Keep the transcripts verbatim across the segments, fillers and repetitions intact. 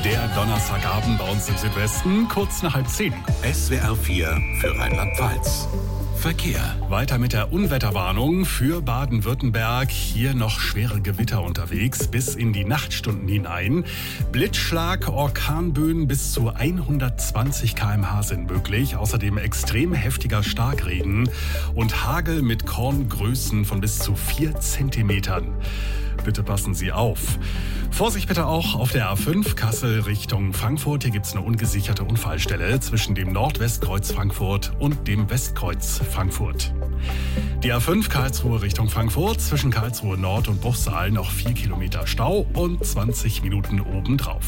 Der Donnerstagabend bei uns im Südwesten, kurz nach halb zehn. S W R vier für Rheinland-Pfalz. Verkehr. Weiter mit der Unwetterwarnung für Baden-Württemberg. Hier noch schwere Gewitter unterwegs bis in die Nachtstunden hinein. Blitzschlag, Orkanböen bis zu hundertzwanzig Kilometer pro Stunde sind möglich. Außerdem extrem heftiger Starkregen und Hagel mit Korngrößen von bis zu vier Zentimetern. Bitte passen Sie auf. Vorsicht bitte auch auf der A fünf Kassel Richtung Frankfurt. Hier gibt es eine ungesicherte Unfallstelle zwischen dem Nordwestkreuz Frankfurt und dem Westkreuz Frankfurt. Die A fünf Karlsruhe Richtung Frankfurt, zwischen Karlsruhe Nord und Bruchsal noch vier Kilometer Stau und zwanzig Minuten obendrauf.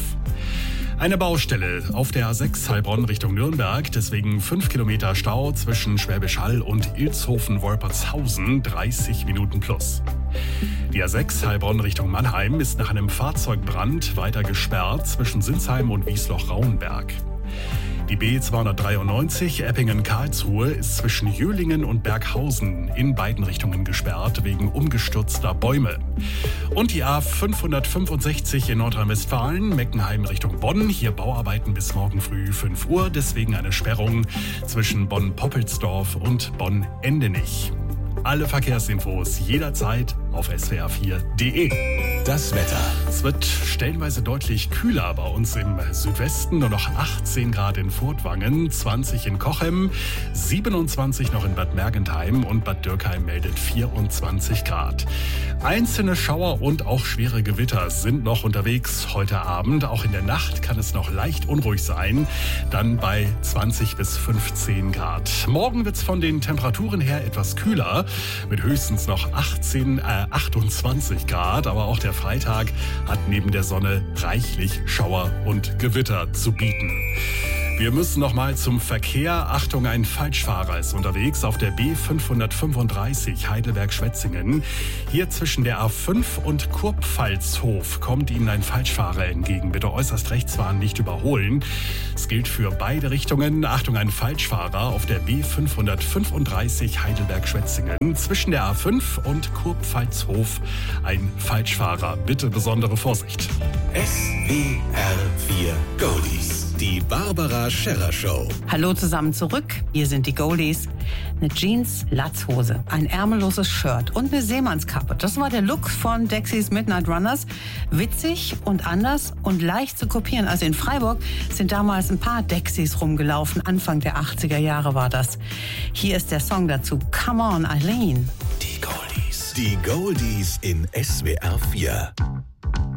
Eine Baustelle auf der A sechs Heilbronn Richtung Nürnberg, deswegen fünf Kilometer Stau zwischen Schwäbisch Hall und Ilshofen-Wolpertshausen, dreißig Minuten plus. Die A sechs Heilbronn Richtung Mannheim ist nach einem Fahrzeugbrand weiter gesperrt zwischen Sinsheim und Wiesloch-Rauenberg. Die B zweihundertdreiundneunzig Eppingen-Karlsruhe ist zwischen Jöhlingen und Berghausen in beiden Richtungen gesperrt wegen umgestürzter Bäume. Und die A fünfhundertfünfundsechzig in Nordrhein-Westfalen, Meckenheim Richtung Bonn. Hier Bauarbeiten bis morgen früh fünf Uhr, deswegen eine Sperrung zwischen Bonn-Poppelsdorf und Bonn-Endenich. Alle Verkehrsinfos jederzeit auf S W R vier Punkt de. Das Wetter. Es wird stellenweise deutlich kühler bei uns im Südwesten. Nur noch achtzehn Grad in Furtwangen, zwanzig in Cochem, siebenundzwanzig noch in Bad Mergentheim und Bad Dürkheim meldet vierundzwanzig Grad. Einzelne Schauer und auch schwere Gewitter sind noch unterwegs heute Abend. Auch in der Nacht kann es noch leicht unruhig sein, dann bei zwanzig bis fünfzehn Grad. Morgen wird es von den Temperaturen her etwas kühler, mit höchstens noch achtzehn, äh, achtundzwanzig Grad, aber auch der Freitag hat neben der Sonne reichlich Schauer und Gewitter zu bieten. Wir müssen noch mal zum Verkehr. Achtung, ein Falschfahrer ist unterwegs auf der B fünfhundertfünfunddreißig Heidelberg-Schwetzingen. Hier zwischen der A fünf und Kurpfalzhof kommt Ihnen ein Falschfahrer entgegen. Bitte äußerst rechts fahren, nicht überholen. Es gilt für beide Richtungen. Achtung, ein Falschfahrer auf der B fünfhundertfünfunddreißig Heidelberg-Schwetzingen. Zwischen der A fünf und Kurpfalzhof ein Falschfahrer. Bitte besondere Vorsicht. S W R vier Goldies. Die Barbara Scherrer Show. Hallo zusammen zurück. Hier sind die Goldies. Eine Jeans, Latzhose, ein ärmelloses Shirt und eine Seemannskappe. Das war der Look von Dexys Midnight Runners. Witzig und anders und leicht zu kopieren. Also in Freiburg sind damals ein paar Dexys rumgelaufen. Anfang der achtziger Jahre war das. Hier ist der Song dazu. Come on, Eileen. Die Goldies. Die Goldies in S W R vier.